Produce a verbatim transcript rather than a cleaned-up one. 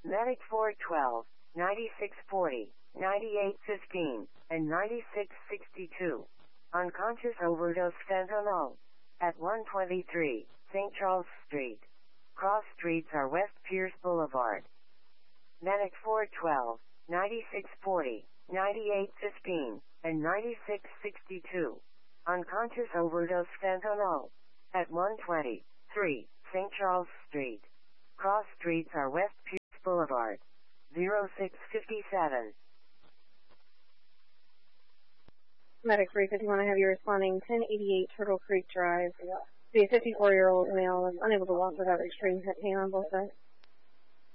Medic four twelve, ninety-six forty, ninety-eight fifteen, and ninety-six sixty-two. Unconscious overdose fentanyl. At one twenty-three, Saint Charles Street. Cross streets are West Pierce Boulevard. Medic four twelve, ninety-six forty, ninety-eight fifteen, and ninety-six sixty-two. Unconscious overdose fentanyl. At one twenty-three, Saint Charles Street. Cross streets are West Pierce Boulevard. zero six fifty-seven. Medic three fifty-one, I have you responding ten eighty-eight Turtle Creek Drive. The fifty-four-year-old male is unable to walk without extreme pain on both sides.